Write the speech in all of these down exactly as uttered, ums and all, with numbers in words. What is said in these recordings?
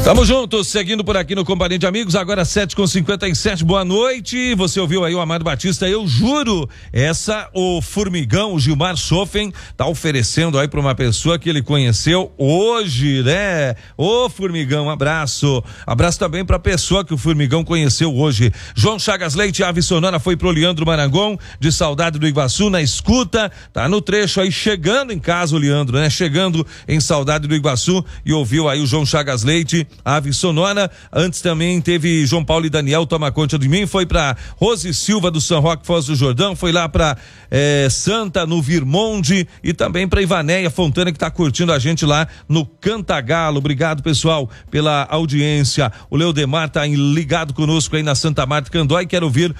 Tamo juntos, seguindo por aqui no Companhia de Amigos, agora sete com cinquenta e sete, boa noite. Você ouviu aí o Amado Batista, eu juro, essa o Formigão, o Gilmar Schoffen, tá oferecendo aí pra uma pessoa que ele conheceu hoje, né? Ô Formigão, um abraço. Abraço também pra pessoa que o Formigão conheceu hoje. João Chagas Leite, Ave Sonora foi pro Leandro Marangon, de Saudade do Iguaçu, na escuta, tá no trecho aí, chegando em casa o Leandro, né? Chegando em Saudade do Iguaçu e ouviu aí o João Chagas Leite, Ave Sonora. Antes também teve João Paulo e Daniel, Toma Conta de Mim, foi pra Rose Silva do São Roque, Foz do Jordão, foi lá pra eh, Santa, no Virmonde, e também pra Ivanéia Fontana, que tá curtindo a gente lá no Cantagalo. Obrigado, pessoal, pela audiência. O Leodemar tá ligado conosco aí na Santa Marta Candói, quero ouvir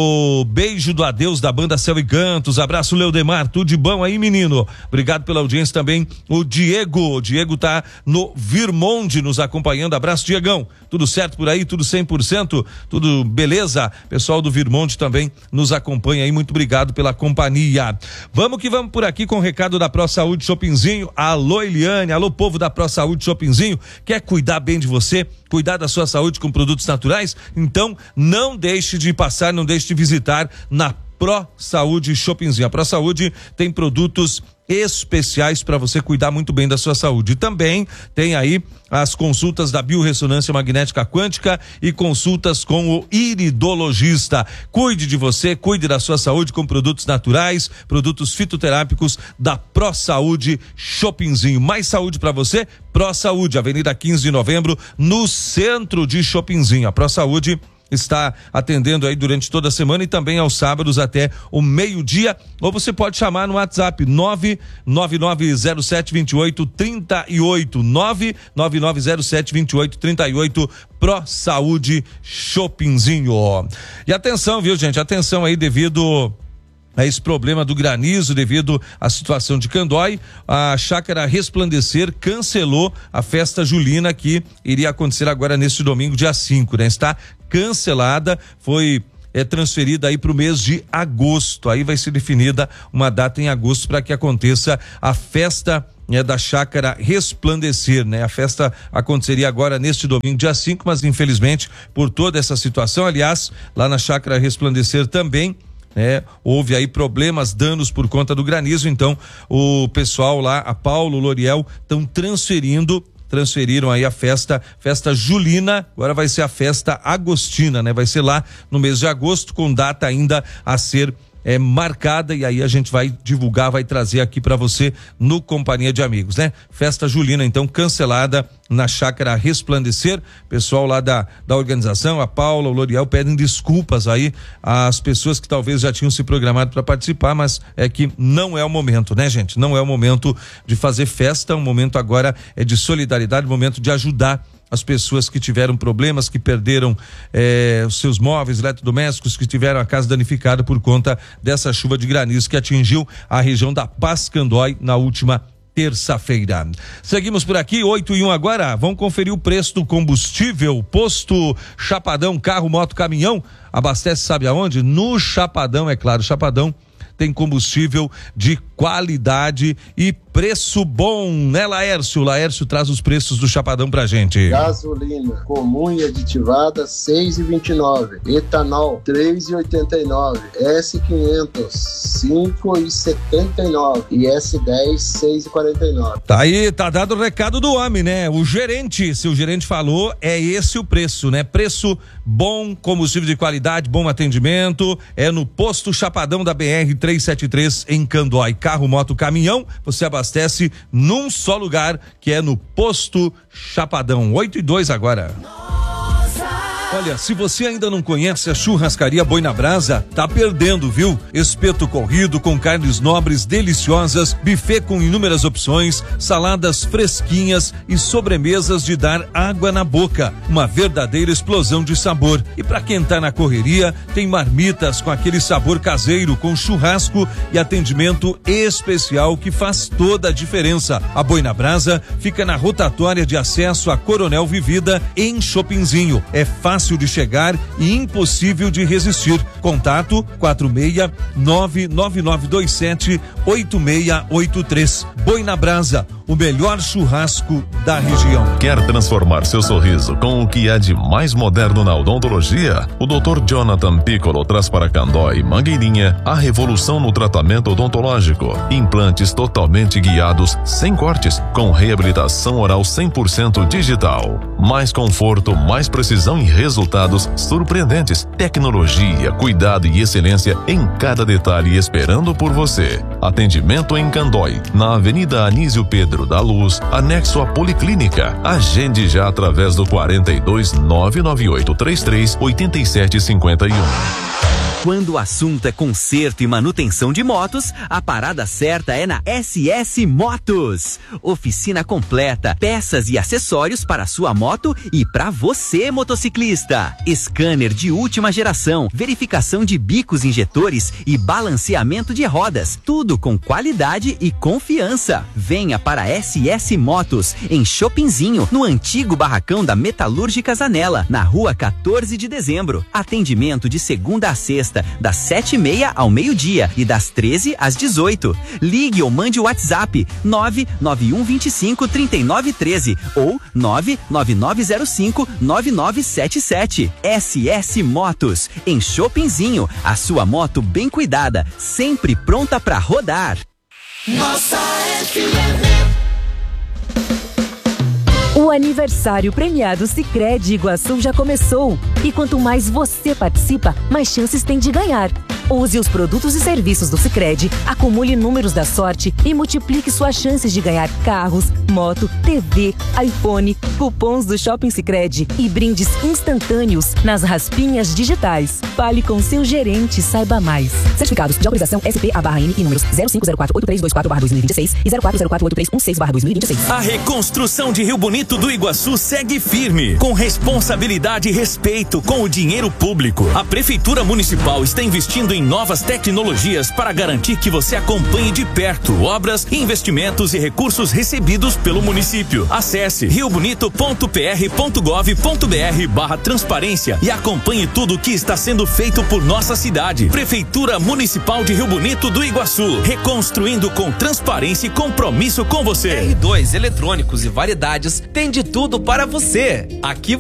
o beijo do adeus da banda Céu e Cantos. Abraço, Leodemar, tudo de bom aí, menino? Obrigado pela audiência também. O Diego, o Diego tá no Virmonde nos acompanhando. Abraço, Diegão. Tudo certo por aí? Tudo cem por cento? Tudo beleza? Pessoal do Virmonte também nos acompanha aí. Muito obrigado pela companhia. Vamos que vamos por aqui com o recado da Pro Saúde Shoppingzinho. Alô, Eliane. Alô, povo da Pro Saúde Shoppingzinho. Quer cuidar bem de você? Cuidar da sua saúde com produtos naturais? Então, não deixe de passar, não deixe de visitar na Pro Saúde Shoppingzinho. A Pro Saúde tem produtos especiais para você cuidar muito bem da sua saúde. E também tem aí as consultas da biorressonância magnética quântica e consultas com o iridologista. Cuide de você, cuide da sua saúde com produtos naturais, produtos fitoterápicos da Pro Saúde Shoppingzinho. Mais saúde para você? Pro Saúde, Avenida quinze de Novembro, no centro de Shoppingzinho. A Pro Saúde está atendendo aí durante toda a semana e também aos sábados até o meio-dia, ou você pode chamar no WhatsApp nove nove nove zero sete dois oito três oito, nove nove nove zero sete dois oito três oito, Pro Saúde Shoppingzinho. E atenção, viu, gente? Atenção aí devido a esse problema do granizo, devido à situação de Candói, a Chácara Resplandecer cancelou a festa julina que iria acontecer agora neste domingo, dia cinco, né? Está cancelada, foi é transferida aí para o mês de agosto. Aí vai ser definida uma data em agosto para que aconteça a festa é da Chácara Resplandecer, né? A festa aconteceria agora neste domingo, dia cinco, mas infelizmente por toda essa situação, aliás, lá na Chácara Resplandecer também É, houve aí problemas, danos por conta do granizo, então o pessoal lá, a Paulo, L'Oréal, estão transferindo, transferiram aí a festa, festa julina, agora vai ser a festa agostina, né? Vai ser lá no mês de agosto, com data ainda a ser é marcada, e aí a gente vai divulgar, vai trazer aqui para você no Companhia de Amigos, né? Festa julina, então, cancelada na Chácara Resplandecer. Pessoal lá da, da organização, a Paula, o L'Oréal, pedem desculpas aí às pessoas que talvez já tinham se programado para participar, mas é que não é o momento, né, gente? Não é o momento de fazer festa, o momento agora é de solidariedade, o momento de ajudar as pessoas que tiveram problemas, que perderam eh, os seus móveis eletrodomésticos, que tiveram a casa danificada por conta dessa chuva de granizo que atingiu a região da Paz Candói na última terça-feira. Seguimos por aqui, oito e um agora. Vamos conferir o preço do combustível. Posto Chapadão, carro, moto, caminhão. Abastece, sabe aonde? No Chapadão, é claro. Chapadão tem combustível de qualidade e preço bom, né, Laércio? Laércio traz os preços do Chapadão pra gente. Gasolina comum e aditivada seis e vinte e nove, etanol três e oitenta e nove, S quinhentos cinco e setenta e nove e S dez seis e quarenta e nove. Tá aí, tá dado o recado do homem, né? O gerente, se o gerente falou, é esse o preço, né? Preço bom, combustível de qualidade, bom atendimento, é no posto Chapadão da B R trezentos e setenta e três em Candói. Carro, moto, caminhão, você abastece num só lugar, que é no posto Chapadão. Oito e dois agora. Olha, se você ainda não conhece a churrascaria Boi na Brasa, tá perdendo, viu? Espeto corrido com carnes nobres deliciosas, buffet com inúmeras opções, saladas fresquinhas e sobremesas de dar água na boca. Uma verdadeira explosão de sabor. E pra quem tá na correria, tem marmitas com aquele sabor caseiro, com churrasco e atendimento especial que faz toda a diferença. A Boi na Brasa fica na rotatória de acesso a Coronel Vivida, em Shoppingzinho. É fácil de chegar e impossível de resistir. Contato quatro seis nove nove nove dois sete oito seis oito três. Boi na Brasa, o melhor churrasco da região. Quer transformar seu sorriso com o que há de mais moderno na odontologia? O doutor Jonathan Piccolo traz para Candó e Mangueirinha a revolução no tratamento odontológico. Implantes totalmente guiados, sem cortes, com reabilitação oral cem por cento digital. Mais conforto, mais precisão e resultados surpreendentes. Tecnologia, cuidado e excelência em cada detalhe esperando por você. Atendimento em Candói, na Avenida Anísio Pedro da Luz, anexo à Policlínica. Agende já através do quarenta e dois, nove nove oito três três, oito sete cinco um. Quando o assunto é conserto e manutenção de motos, a parada certa é na S S Motos. Oficina completa, peças e acessórios para sua moto e para você, motociclista. Scanner de última geração, verificação de bicos injetores e balanceamento de rodas. Tudo com qualidade e confiança. Venha para a S S Motos, em Chopinzinho, no antigo barracão da Metalúrgica Zanella, na rua quatorze de dezembro. Atendimento de segunda a sexta, das sete e meia ao meio-dia e das treze às dezoito. Ligue ou mande o WhatsApp nove nove um dois cinco, três nove um três ou nove nove nove zero cinco, nove nove sete sete. S S Motos, em Chopinzinho, a sua moto bem cuidada, sempre pronta para rodar. Nossa F M. O aniversário premiado Sicredi Iguaçu já começou. E quanto mais você participa, mais chances tem de ganhar. Use os produtos e serviços do Sicredi, acumule números da sorte e multiplique suas chances de ganhar carros, moto, T V, iPhone, cupons do Shopping Sicredi e brindes instantâneos nas raspinhas digitais. Fale com seu gerente e saiba mais. Certificados de autorização S P A barra N e números zero cinco zero quatro oito três dois quatro barra dois mil e vinte e seis e zero quatro zero quatro oito três um seis barra dois mil e vinte e seis. A reconstrução de Rio Bonito do Iguaçu segue firme, com responsabilidade e respeito com o dinheiro público. A Prefeitura Municipal está investindo em novas tecnologias para garantir que você acompanhe de perto obras, investimentos e recursos recebidos pelo município. Acesse riobonito ponto p r ponto gov ponto b r barra transparência e acompanhe tudo o que está sendo feito por nossa cidade. Prefeitura Municipal de Rio Bonito do Iguaçu, reconstruindo com transparência e compromisso com você. R dois Eletrônicos e Variedades tem de tudo para você. Aqui